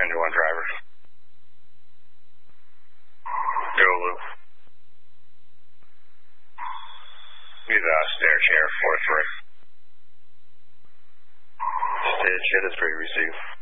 Engine 1 driver. Go loop. He's stair chair, 4-3. Stair chair, that's very receive.